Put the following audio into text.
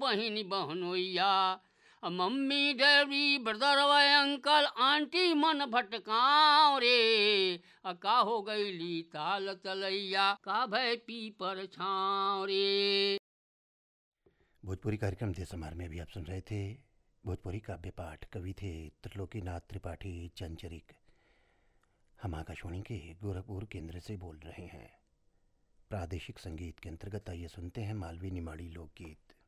बहिनी बहनोइया, mummy daddy brother uncle aunty मन भटकाओ रे, का हो गईली ताल तलैया, का भय पीपर छाँव रे। भोजपुरी कार्यक्रम देश समार में भी आप सुन रहे थे भोजपुरी काव्य पाठ। कवि थे त्रिलोकीनाथ त्रिपाठी चंचरिक। हम आकाशवाणी के गोरखपुर केंद्र से बोल रहे हैं। प्रादेशिक संगीत के अंतर्गत आइए सुनते हैं मालवी निमाड़ी लोकगीत।